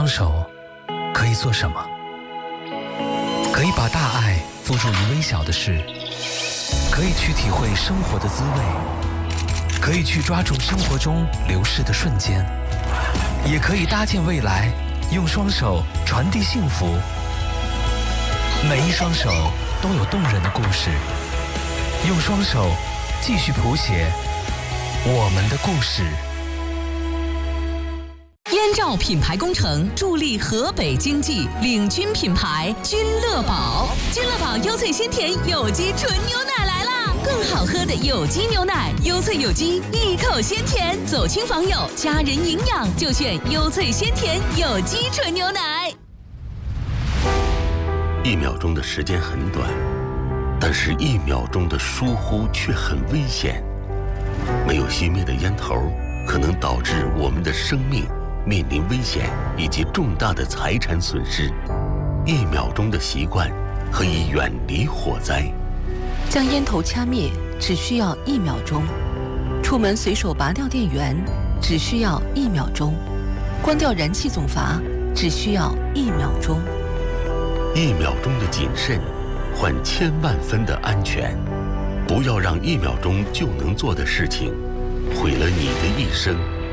手可以做什么？可以把大爱付诸于微小的事，可以去体会生活的滋味，可以去抓住生活中流逝的瞬间，也可以搭建未来，用双手传递幸福。每一双手都有动人的故事，用双手继续谱写我们的故事。 燕赵品牌工程助力河北经济，领军品牌君乐宝。君乐宝优萃鲜甜有机纯牛奶来啦！更好喝的有机牛奶，优萃有机，一口鲜甜。走亲访友，家人营养就选优萃鲜甜有机纯牛奶。 1秒钟的时间很短，但是1秒钟的疏忽却很危险。没有熄灭的烟头，可能导致我们的生命面临危险以及重大的财产损失。1秒钟的习惯可以远离火灾。 将烟头掐灭只需要1秒钟，出门随手拔掉电源只需要1秒钟，关掉燃气总阀只需要1秒钟。 1秒钟的谨慎，换1000万分的安全。不要让1秒钟就能做的事情，毁了你的一生。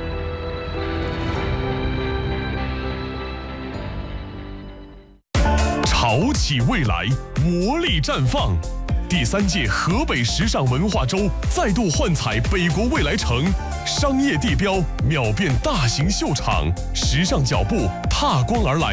潮起未来，魔力绽放。第3届河北时尚文化周再度幻彩北国未来城，商业地标秒变大型秀场，时尚脚步踏光而来。